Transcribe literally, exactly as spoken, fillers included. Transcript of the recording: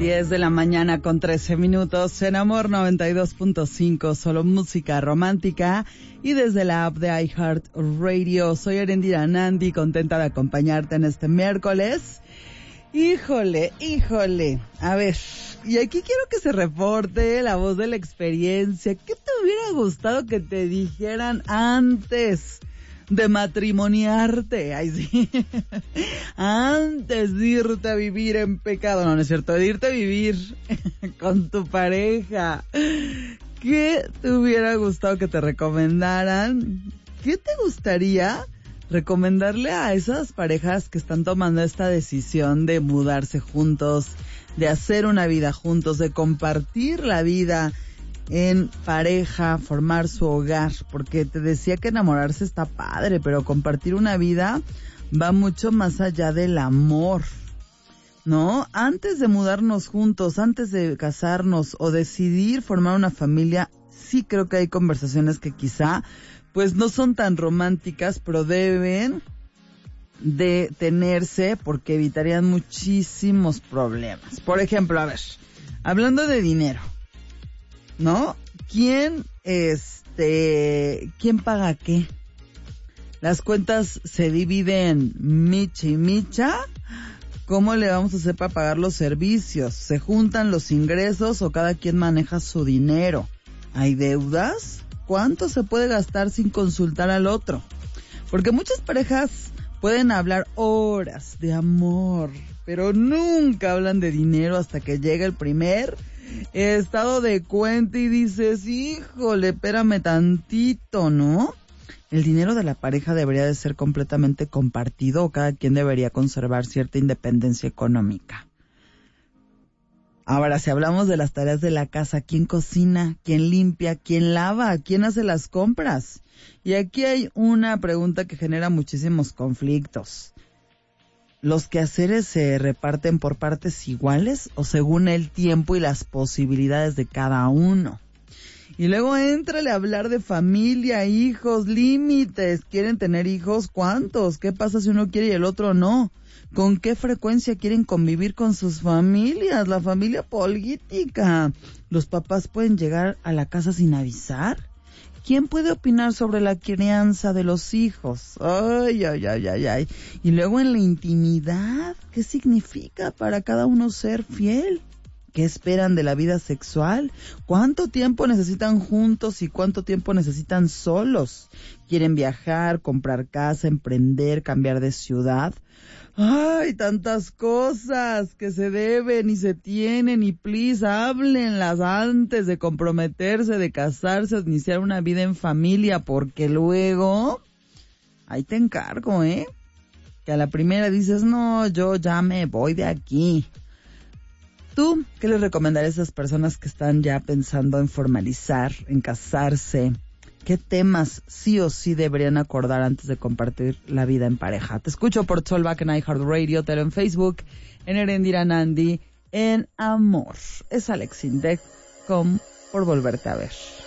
diez de la mañana con trece minutos en Amor noventa y dos punto cinco, solo música romántica y desde la app de iHeartRadio. Soy Erendira Nandi, contenta de acompañarte en este miércoles. Híjole, híjole, a ver, y aquí quiero que se reporte la voz de la experiencia. ¿Qué te hubiera gustado que te dijeran antes de matrimoniarte? Ay, sí. Antes de irte a vivir en pecado. No, no es cierto, de irte a vivir con tu pareja. ¿Qué te hubiera gustado que te recomendaran? ¿Qué te gustaría recomendarle a esas parejas que están tomando esta decisión de mudarse juntos, de hacer una vida juntos, de compartir la vida en pareja, formar su hogar? Porque te decía que enamorarse está padre, pero compartir una vida va mucho más allá del amor, ¿no? Antes de mudarnos juntos, antes de casarnos o decidir formar una familia, sí creo que hay conversaciones que quizá pues no son tan románticas, pero deben de tenerse porque evitarían muchísimos problemas. Por ejemplo, a ver, hablando de dinero, ¿no? ¿Quién, este, quién paga qué? Las cuentas se dividen micha y micha. ¿Cómo le vamos a hacer para pagar los servicios? ¿Se juntan los ingresos o cada quien maneja su dinero? ¿Hay deudas? ¿Cuánto se puede gastar sin consultar al otro? Porque muchas parejas pueden hablar horas de amor, pero nunca hablan de dinero hasta que llega el primer estado de cuenta y dices, híjole, espérame tantito, ¿no? El dinero de la pareja debería de ser completamente compartido o cada quien debería conservar cierta independencia económica. Ahora, si hablamos de las tareas de la casa, ¿quién cocina? ¿Quién limpia? ¿Quién lava? ¿Quién hace las compras? Y aquí hay una pregunta que genera muchísimos conflictos. ¿Los quehaceres se reparten por partes iguales o según el tiempo y las posibilidades de cada uno? Y luego éntrale a hablar de familia, hijos, límites. ¿Quieren tener hijos? ¿Cuántos? ¿Qué pasa si uno quiere y el otro no? ¿Con qué frecuencia quieren convivir con sus familias? La familia política. ¿Los papás pueden llegar a la casa sin avisar? ¿Quién puede opinar sobre la crianza de los hijos? Ay, ay, ay, ay, ay. Y luego en la intimidad, ¿qué significa para cada uno ser fiel? ¿Qué esperan de la vida sexual? ¿Cuánto tiempo necesitan juntos y cuánto tiempo necesitan solos? ¿Quieren viajar, comprar casa, emprender, cambiar de ciudad? ¡Ay, tantas cosas que se deben y se tienen! Y please, háblenlas antes de comprometerse, de casarse, de iniciar una vida en familia, porque luego, ahí te encargo, ¿eh? Que a la primera dices, no, yo ya me voy de aquí. ¿Tú qué les recomendarías a esas personas que están ya pensando en formalizar, en casarse? ¿Qué temas sí o sí deberían acordar antes de compartir la vida en pareja? Te escucho por Solback en iHeartRadio, te lo en Facebook, en Erendira Nandi, en Amor. Es Alex Intec, com por volverte a ver.